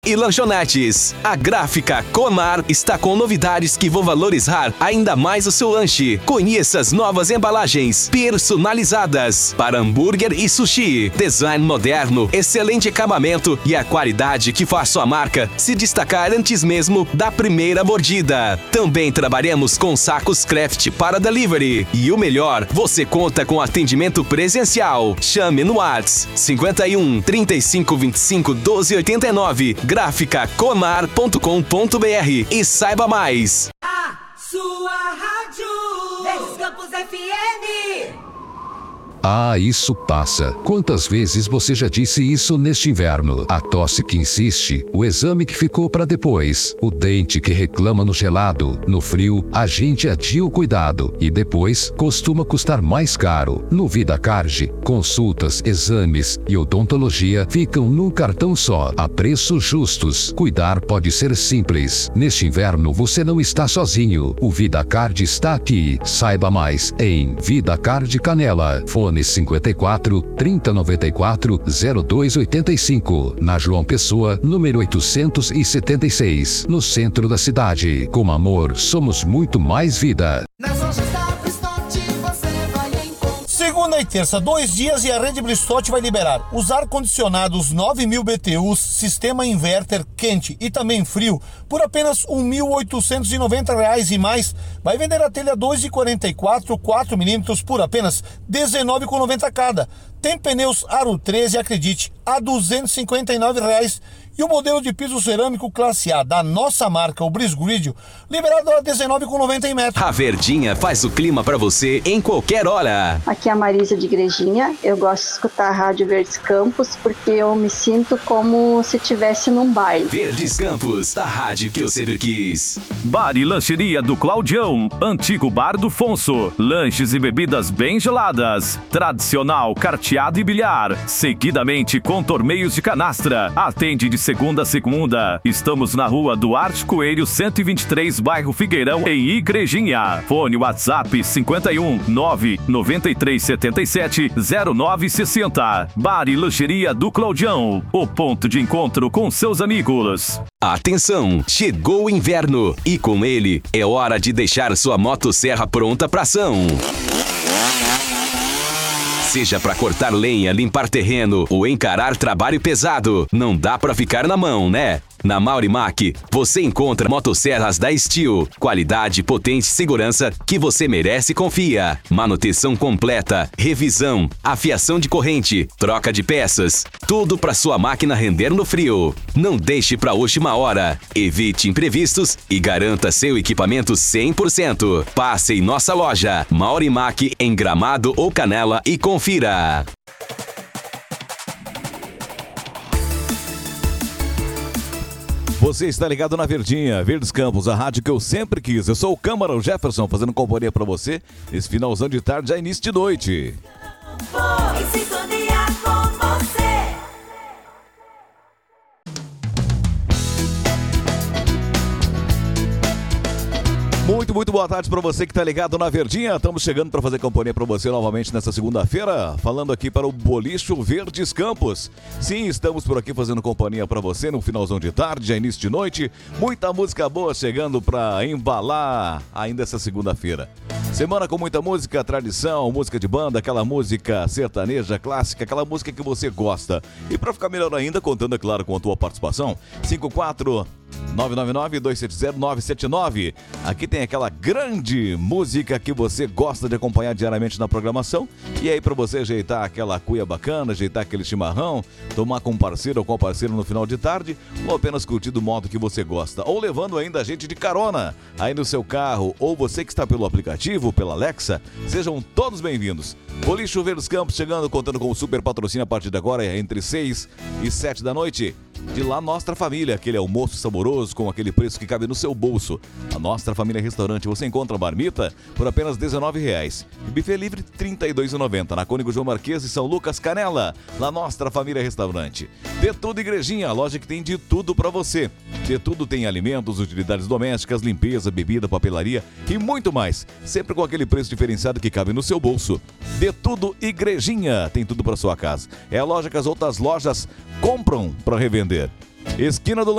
E lanchonetes. A Gráfica Comar está com novidades que vão valorizar ainda mais o seu lanche. Conheça as novas embalagens personalizadas para hambúrguer e sushi. Design moderno, excelente acabamento e a qualidade que faz sua marca se destacar antes mesmo da primeira mordida. Também trabalhamos com sacos craft para delivery. E o melhor, você conta com atendimento presencial. Chame no WhatsApp 51 35 25 12 89. Graficacomar.com.br e saiba mais. A sua rádio Verdes Campos FM. Ah, isso passa. Quantas vezes você já disse isso neste inverno? A tosse que insiste, o exame que ficou para depois, o dente que reclama no gelado. No frio, a gente adia o cuidado e depois costuma custar mais caro. No VidaCard, consultas, exames e odontologia ficam num cartão só, a preços justos. Cuidar pode ser simples. Neste inverno você não está sozinho. O VidaCard está aqui. Saiba mais em VidaCard Canela. Fone 54 3094 0285, na João Pessoa, número 876, no centro da cidade. Com amor, somos muito mais vida. Nas lojas da Bristote você vai encontrar. Segunda e terça, 2 dias e a rede Bristote vai liberar os ar-condicionados 9.000 BTUs, sistema inverter quente e também frio, por apenas R$ 1.890 e mais. Vai vender a telha 2,44, 4 milímetros por apenas R$ 19,90 cada. Tem pneus Aro 13, acredite, a R$ 259. E o modelo de piso cerâmico classe A da nossa marca, o Brisgrid, liberado a R$ 19,90 em metro. A Verdinha faz o clima para você em qualquer hora. Aqui é a Marisa de Igrejinha. Eu gosto de escutar a Rádio Verdes Campos porque eu me sinto como se estivesse num baile. Verdes Campos, a rádio que eu sempre quis. Bar e lancheria do Claudião, antigo bar do Fonso. Lanches e bebidas bem geladas. Tradicional, carteado e bilhar. Seguidamente com torneios de canastra. Atende de segunda a segunda. Estamos na rua Duarte Coelho, 123, bairro Figueirão, em Igrejinha. Fone WhatsApp 51 993 77 0960. Bar e lancheria do Claudião, o ponto de encontro com seus amigos. Atenção, chegou o inverno e com ele é hora de deixar sua motosserra pronta para ação. Seja para cortar lenha, limpar terreno ou encarar trabalho pesado, não dá para ficar na mão, né? Na Maurimac, você encontra motosserras da Steel, qualidade, potência e segurança que você merece e confia. Manutenção completa, revisão, afiação de corrente, troca de peças, tudo para sua máquina render no frio. Não deixe para a última hora. Evite imprevistos e garanta seu equipamento 100%. Passe em nossa loja, Maurimac, em Gramado ou Canela e confira. Você está ligado na Verdinha, Verdes Campos, a rádio que eu sempre quis. Eu sou o Câmara Jefferson, fazendo companhia para você nesse finalzão de tarde, já início de noite. Em sintonia com você. Muito boa tarde para você que está ligado na Verdinha. Estamos chegando para fazer companhia para você novamente nesta segunda-feira, falando aqui para o Bolicho Verdes Campos. Sim, estamos por aqui fazendo companhia para você no finalzão de tarde, já início de noite. Muita música boa chegando para embalar ainda essa segunda-feira. Semana com muita música, tradição, música de banda, aquela música sertaneja, clássica, aquela música que você gosta. E para ficar melhor ainda, contando, é claro, com a tua participação, 54999-270-979. Aqui tem aquela grande música que você gosta de acompanhar diariamente na programação. E aí, para você ajeitar aquela cuia bacana, ajeitar aquele chimarrão, tomar com um parceiro ou com parceiro no final de tarde, ou apenas curtir do modo que você gosta, ou levando ainda a gente de carona aí no seu carro, ou você que está pelo aplicativo, pela Alexa, sejam todos bem-vindos. Bolicho Verdes Campos chegando, contando com o super patrocínio a partir de agora, entre 6 e 7 da noite. De lá, Nostra Família, aquele almoço saboroso com aquele preço que cabe no seu bolso. A Nostra Família Restaurante, você encontra marmita por apenas R$19. E buffet livre R$32,90. Na Cônigo João Marquês e São Lucas Canela, na Nostra Família Restaurante. De Tudo Igrejinha, a loja que tem de tudo pra você. De Tudo tem alimentos, utilidades domésticas, limpeza, bebida, papelaria e muito mais. Sempre com aquele preço diferenciado que cabe no seu bolso. De Tudo Igrejinha, tem tudo pra sua casa. É a loja que as outras lojas compram pra revender. esquina do